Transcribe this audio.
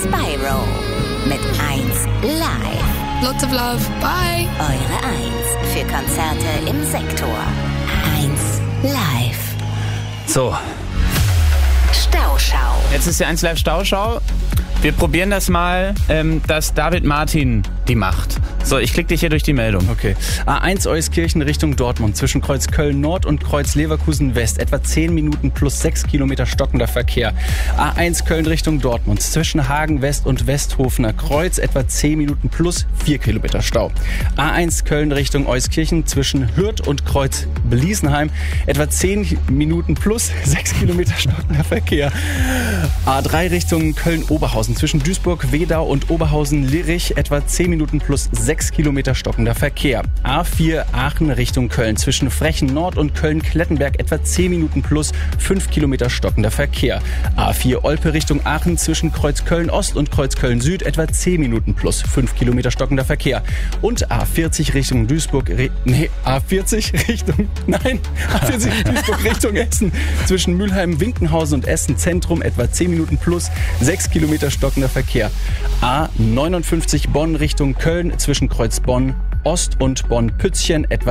Spyro mit 1 Live. Lots of love. Bye. Eure 1 für Konzerte im Sektor. 1 Live. So, Stauschau. jetzt ist die 1 Live Stauschau. Wir probieren das mal, dass David Martin die macht. So, ich klicke dich hier durch die Meldung. Okay. A1 Euskirchen Richtung Dortmund zwischen Kreuz Köln Nord und Kreuz Leverkusen West. Etwa 10 Minuten plus 6 Kilometer stockender Verkehr. A1 Köln Richtung Dortmund zwischen Hagen West und Westhofener Kreuz. Etwa 10 Minuten plus 4 Kilometer Stau. A1 Köln Richtung Euskirchen zwischen Hürth und Kreuz Bliesenheim. Etwa 10 Minuten plus 6 Kilometer stockender Verkehr. A3 Richtung Köln-Oberhausen zwischen Duisburg-Wedau und Oberhausen-Lirich. Etwa 10 Minuten plus 6 Kilometer stockender Verkehr. A4 Aachen Richtung Köln zwischen Frechen Nord und Köln-Klettenberg etwa 10 Minuten plus 5 Kilometer stockender Verkehr. A4 Olpe Richtung Aachen zwischen Kreuz Köln Ost und Kreuz Köln Süd etwa 10 Minuten plus 5 Kilometer stockender Verkehr. Und A40 Richtung Duisburg, A40 Duisburg Richtung Essen zwischen Mülheim, Winkenhausen und Essen Zentrum etwa 10 Minuten plus 6 Kilometer stockender Verkehr. A59 Bonn Richtung Köln zwischen Kreuz Bonn Ost und Bonn Pützchen etwa